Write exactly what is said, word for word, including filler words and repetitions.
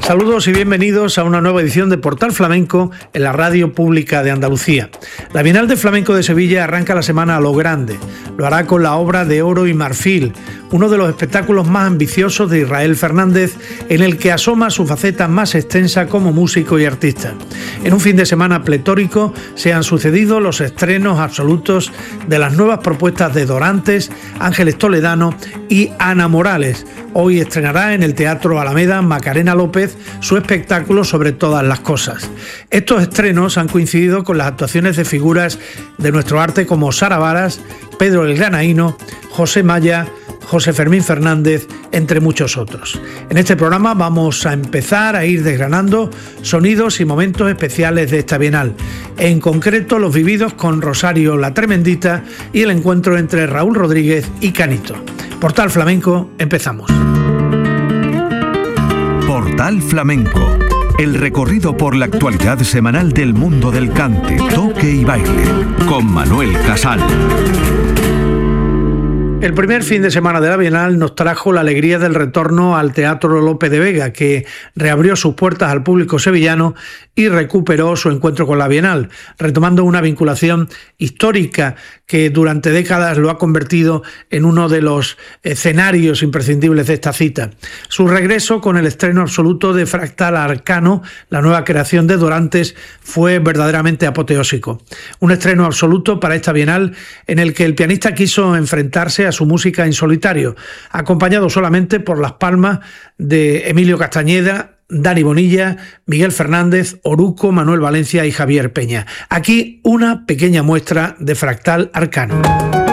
Saludos y bienvenidos a una nueva edición de Portal Flamenco en la Radio Pública de Andalucía. La Bienal de Flamenco de Sevilla arranca la semana a lo grande. Lo hará con la obra de Oro y Marfil, uno de los espectáculos más ambiciosos de Israel Fernández, en el que asoma su faceta más extensa como músico y artista. En un fin de semana pletórico se han sucedido los estrenos absolutos de las nuevas propuestas de Dorantes, Ángeles Toledano y Ana Morales. Hoy estrenará en el Teatro Alameda Macarena López su espectáculo Sobre todas las cosas. Estos estrenos han coincidido con las actuaciones de figuras de nuestro arte como Sara Varas, Pedro el Granaíno, José Maya, José Fermín Fernández, entre muchos otros. En este programa vamos a empezar a ir desgranando sonidos y momentos especiales de esta Bienal, en concreto los vividos con Rosario la Tremendita y el encuentro entre Raúl Rodríguez y Canito. Portal Flamenco, empezamos. Portal Flamenco, el recorrido por la actualidad semanal del mundo del cante, toque y baile, con Manuel Casal. El primer fin de semana de la Bienal nos trajo la alegría del retorno al Teatro Lope de Vega, que reabrió sus puertas al público sevillano y recuperó su encuentro con la Bienal, retomando una vinculación histórica que durante décadas lo ha convertido en uno de los escenarios imprescindibles de esta cita. Su regreso con el estreno absoluto de Fractal Arcano, la nueva creación de Dorantes, fue verdaderamente apoteósico. Un estreno absoluto para esta Bienal en el que el pianista quiso enfrentarse a su música en solitario, acompañado solamente por las palmas de Emilio Castañeda, Dani Bonilla, Miguel Fernández, Oruco, Manuel Valencia y Javier Peña. Aquí una pequeña muestra de Fractal Arcano.